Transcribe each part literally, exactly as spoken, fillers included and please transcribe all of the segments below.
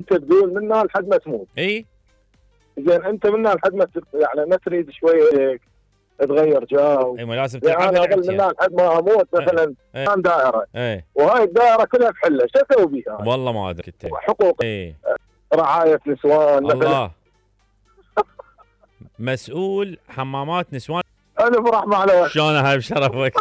انت تقول منا لحد ما تموت. اي زين انت منا لحد ما ت- يعني ما تريد شويه تغير جو. اي، ما لازم يعني تلعب انا اظل لعبتين. منا لحد ما اموت مثلا اي كان دائره، اي وهاي الدائره كلها بحله، شو اسوي بيها؟ والله ما ادري انت. حقوق، اي رعايه نسوان مثلا. الله، مسؤول حمامات نسوان. الف رحمه على وجهك. شلون هاي بشرفك.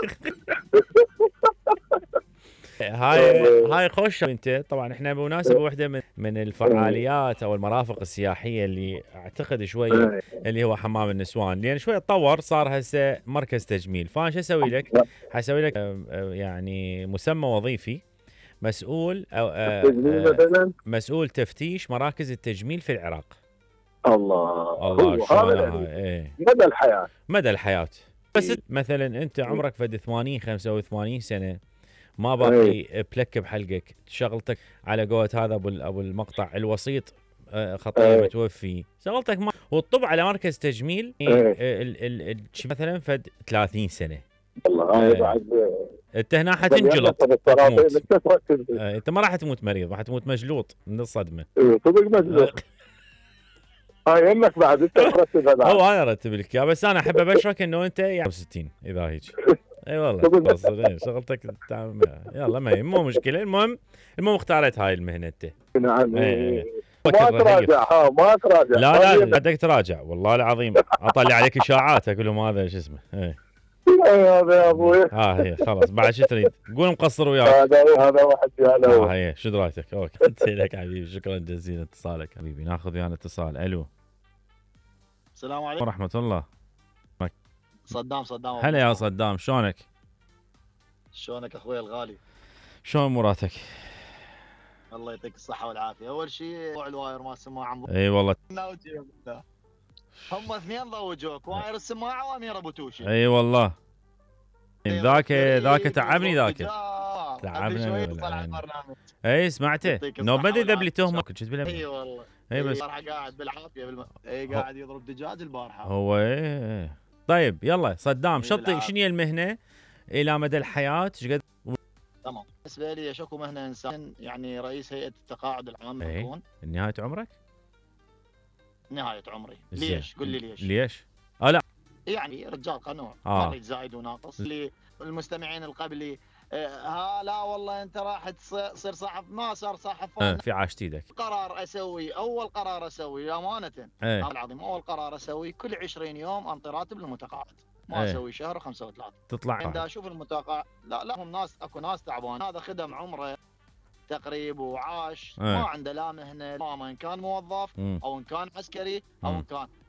هاي هاي خوش. انت طبعا احنا بمناسبه واحده من من الفعاليات او المرافق السياحيه اللي اعتقد شويه اللي هو حمام النسوان، لان شويه تطور صار هسه مركز تجميل. فانا شو اسوي لك؟ حسوي لك آه، آه، يعني مسمى وظيفي، مسؤول أو آه، تجميل آه، مثلا. مسؤول تفتيش مراكز التجميل في العراق. الله، الله هو شلون هذا هاي ايه مدى الحياه. مدى الحياه. بس مثلا انت عمرك فد ثمانين خمسة وثمانين سنه، ما باقي بلك بحلقك، شغلتك على قولة هذا ابو ابو المقطع الوسيط آه، خطيه ايه. متوفي، شغلتك ما والطب على مركز تجميل ايه. آه، ال- ال- ال- شي مثلا فد ثلاثين سنه. والله هاي آه، بعد انت هنا حتنجلط بالسرطان. تموت. انت تركز. آه، انت ما راح تموت مريض، راح تموت مجلوط من الصدمه. إيه، صدق مجنون. هاي يمك بعد انت ترتبها بعد. هو انا ارتب لك اياه، بس انا احب ابشرك انه انت يعني ستين اذا هيك. اي والله صدق. خلاص إيه، شغلتك تعمل- يلا ما هي مو مشكله. المهم المهم اختارت هاي المهنه انت. نعم. ايه ايه. ما تراجع، ها ما تراجع. لا لا هذه لا بدك تراجع والله العظيم. اطلع عليك اشاعات اقول لهم هذا شو اسمه. ايه إيه، هذا يا ابوي. ها هي خلاص بعد شو تريد؟ قول مقصر وياك. هذا هذا واحد هذا ها هو. هي شو درايتك؟ اوكي انت لك حبيبي، شكرا جزيلا اتصالك حبيبي. ناخذ ويانا اتصال. الو السلام عليكم. ورحمه الله. صدام صدام هلا يا صدام، شلونك؟ شلونك اخوي الغالي؟ شلون مراتك؟ الله يعطيك الصحة والعافية. أول شيء موضوع الواير ما السماعة اي والله. هم اثنين ضوجوك، واير السماعة وأمير أبو توشي. اي والله ذاك ذاك تعبني ذاك. تعبني شوي تعبني. يطلع على البرنامج. اي سمعته يعطيك نو الصحة بدي ذبلي والعافية. تهمه كنت بلا. اي والله. اي بس البارحة قاعد بالعافية بالم... اي قاعد يضرب دجاج البارحة. هو ايه إيه. طيب يلا صدام، إيه شطي بالعافية. شنو هي المهنه الى مدى الحياه؟ ايش قد؟ تمام. بالنسبة لي شكو مهنة إنسان، يعني رئيس هيئة التقاعد العام ايه بكون نهايه عمرك؟ نهاية عمري. زين. ليش؟ قل لي ليش؟ ليش؟ اه لا يعني رجال قانون آه. ما اريد زايد وناقص. اللي المستمعين القبلي آه، ها لا والله انت راح تصير صاحب، ما صار صاحب. آه في عاشت ايدك. قرار اسوي، اول قرار اسوي امانه ايه والله العظيم، اول قرار اسوي كل عشرين يوم انطي راتب للمتقاعد، ما ايه. اسوي شهر وخمسه وثلاثه. تطلع عند اشوف المتقاعد لا لا هم ناس، اكو ناس تعبان، هذا خدم عمره تقريب وعاش ايه. ما عنده لا مهنه، ما ان كان موظف مم. او ان كان عسكري او مم. ان كان